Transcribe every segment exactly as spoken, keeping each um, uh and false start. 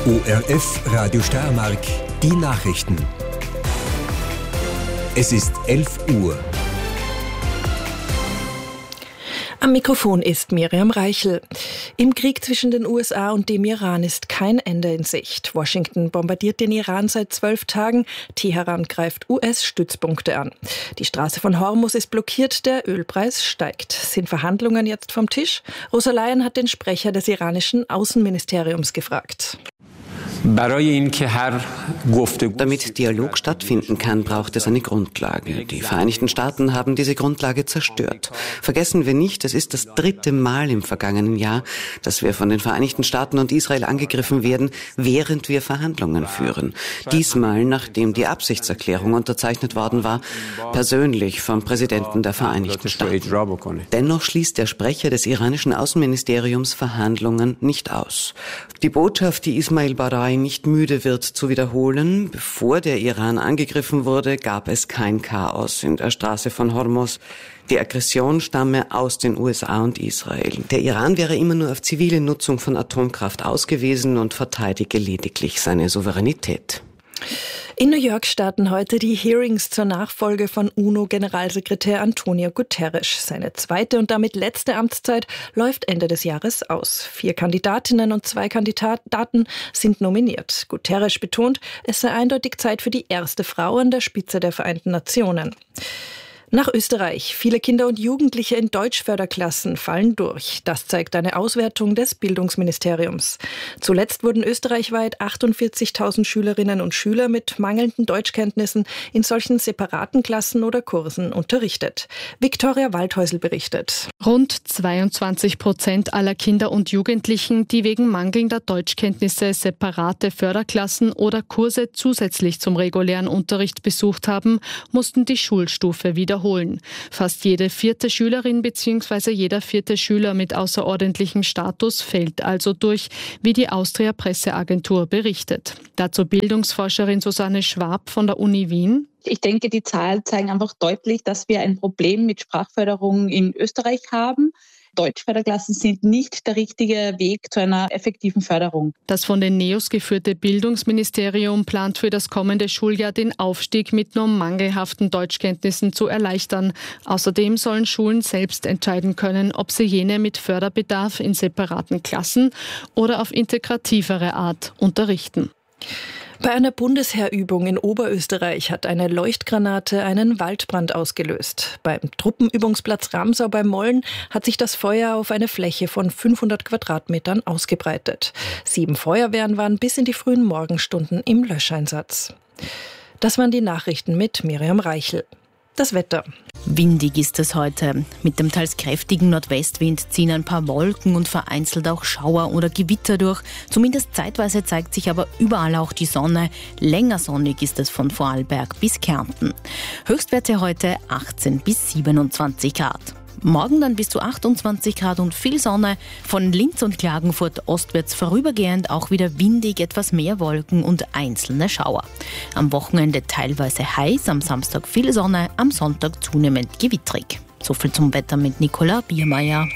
O R F Radio Steiermark, die Nachrichten. Es ist elf Uhr. Am Mikrofon ist Miriam Reichel. Im Krieg zwischen den U S A und dem Iran ist kein Ende in Sicht. Washington bombardiert den Iran seit zwölf Tagen. Teheran greift U S-Stützpunkte an. Die Straße von Hormuz ist blockiert, der Ölpreis steigt. Sind Verhandlungen jetzt vom Tisch? Rosa Leyen hat den Sprecher des iranischen Außenministeriums gefragt. Damit Dialog stattfinden kann, braucht es eine Grundlage. Die Vereinigten Staaten haben diese Grundlage zerstört. Vergessen wir nicht, es ist das dritte Mal im vergangenen Jahr, dass wir von den Vereinigten Staaten und Israel angegriffen werden, während wir Verhandlungen führen. Diesmal, nachdem die Absichtserklärung unterzeichnet worden war, persönlich vom Präsidenten der Vereinigten Staaten. Dennoch schließt der Sprecher des iranischen Außenministeriums Verhandlungen nicht aus. Die Botschaft, die Ismail Barai nicht müde wird zu wiederholen: Bevor der Iran angegriffen wurde, gab es kein Chaos in der Straße von Hormuz. Die Aggression stamme aus den U S A und Israel. Der Iran wäre immer nur auf zivile Nutzung von Atomkraft ausgewiesen und verteidige lediglich seine Souveränität. In New York starten heute die Hearings zur Nachfolge von UNO-Generalsekretär Antonio Guterres. Seine zweite und damit letzte Amtszeit läuft Ende des Jahres aus. Vier Kandidatinnen und zwei Kandidaten sind nominiert. Guterres betont, es sei eindeutig Zeit für die erste Frau an der Spitze der Vereinten Nationen. Nach Österreich. Viele Kinder und Jugendliche in Deutschförderklassen fallen durch. Das zeigt eine Auswertung des Bildungsministeriums. Zuletzt wurden österreichweit achtundvierzigtausend Schülerinnen und Schüler mit mangelnden Deutschkenntnissen in solchen separaten Klassen oder Kursen unterrichtet. Viktoria Waldhäusl berichtet. Rund zweiundzwanzig Prozent aller Kinder und Jugendlichen, die wegen mangelnder Deutschkenntnisse separate Förderklassen oder Kurse zusätzlich zum regulären Unterricht besucht haben, mussten die Schulstufe wiederholen. Fast jede vierte Schülerin bzw. jeder vierte Schüler mit außerordentlichem Status fällt also durch, wie die Austria Presseagentur berichtet. Dazu Bildungsforscherin Susanne Schwab von der Uni Wien. Ich denke, die Zahlen zeigen einfach deutlich, dass wir ein Problem mit Sprachförderung in Österreich haben. Deutschförderklassen sind nicht der richtige Weg zu einer effektiven Förderung. Das von den NEOS geführte Bildungsministerium plant für das kommende Schuljahr den Aufstieg mit nur mangelhaften Deutschkenntnissen zu erleichtern. Außerdem sollen Schulen selbst entscheiden können, ob sie jene mit Förderbedarf in separaten Klassen oder auf integrativere Art unterrichten. Bei einer Bundesheerübung in Oberösterreich hat eine Leuchtgranate einen Waldbrand ausgelöst. Beim Truppenübungsplatz Ramsau bei Molln hat sich das Feuer auf eine Fläche von fünfhundert Quadratmetern ausgebreitet. Sieben Feuerwehren waren bis in die frühen Morgenstunden im Löscheinsatz. Das waren die Nachrichten mit Miriam Reichel. Das Wetter. Windig ist es heute. Mit dem teils kräftigen Nordwestwind ziehen ein paar Wolken und vereinzelt auch Schauer oder Gewitter durch. Zumindest zeitweise zeigt sich aber überall auch die Sonne. Länger sonnig ist es von Vorarlberg bis Kärnten. Höchstwerte heute achtzehn bis siebenundzwanzig Grad. Morgen dann bis zu achtundzwanzig Grad und viel Sonne. Von Linz und Klagenfurt ostwärts vorübergehend auch wieder windig, etwas mehr Wolken und einzelne Schauer. Am Wochenende teilweise heiß, am Samstag viel Sonne, am Sonntag zunehmend gewittrig. So viel zum Wetter mit Nicola Biermeier.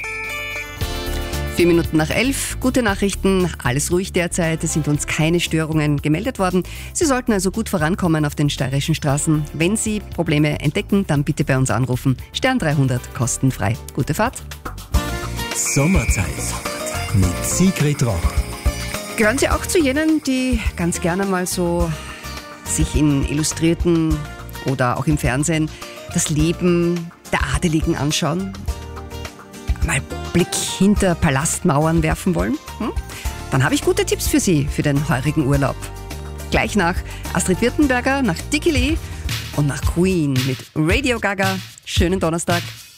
Vier Minuten nach elf. Gute Nachrichten. Alles ruhig derzeit. Es sind uns keine Störungen gemeldet worden. Sie sollten also gut vorankommen auf den steirischen Straßen. Wenn Sie Probleme entdecken, dann bitte bei uns anrufen. Stern dreihundert, kostenfrei. Gute Fahrt. Sommerzeit mit Sigrid Roch. Gehören Sie auch zu jenen, die ganz gerne mal so sich in Illustrierten oder auch im Fernsehen das Leben der Adeligen anschauen? Mal Blick hinter Palastmauern werfen wollen? Hm? Dann habe ich gute Tipps für Sie für den heurigen Urlaub. Gleich nach Astrid Wirtenberger, nach Dicky Lee und nach Queen mit Radio Gaga. Schönen Donnerstag.